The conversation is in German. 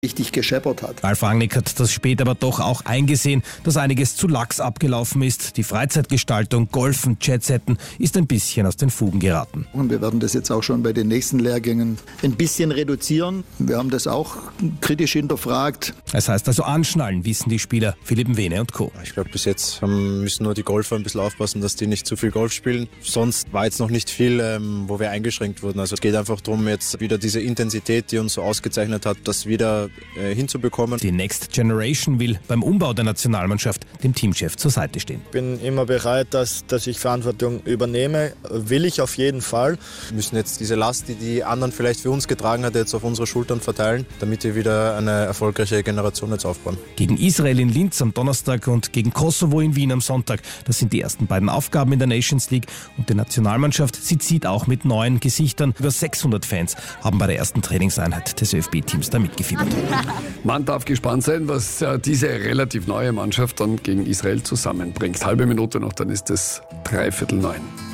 richtig gescheppert hat. Ralf Rangnick hat das später aber doch auch eingesehen, dass einiges zu lax abgelaufen ist. Die Freizeitgestaltung, Golfen, Jetsetten ist ein bisschen aus den Fugen geraten. Und wir werden das jetzt auch schon bei den nächsten Lehrgängen ein bisschen reduzieren. Wir haben das auch kritisch hinterfragt. Es heißt also anschnallen, wissen die Spieler Philipp Mwene und Co. Ich glaube, bis jetzt müssen nur die Golfer ein bisschen aufpassen, dass die nicht zu viel Golf spielen. Sonst war jetzt noch nicht viel, wo wir eingeschränkt wurden. Also es geht einfach darum, jetzt wieder diese Intensität, die uns so ausgezeichnet hat, das wieder hinzubekommen. Die Next Generation will beim Umbau der Nationalmannschaft dem Teamchef zur Seite stehen. Ich bin immer bereit, dass ich Verantwortung übernehme. Will ich auf jeden Fall. Wir müssen jetzt diese Last, die die anderen vielleicht für uns getragen hat, jetzt auf unsere Schultern verteilen, damit wir wieder eine erfolgreiche Generation jetzt aufbauen. Gegen Israel in Linz am Donnerstag und gegen Kosovo in Wien am Sonntag. Das sind die ersten beiden Aufgaben in der Nations League. Und die Nationalmannschaft, sie zieht auch mit neuen Gesichtern. Über 600 Fans haben bei der ersten Trainingseinheit des ÖFB-Teams da mitgefiebert. Man darf gespannt sein, was diese relativ neue Mannschaft dann gegen Israel zusammenbringt. Halbe Minute noch, dann ist es 8:45.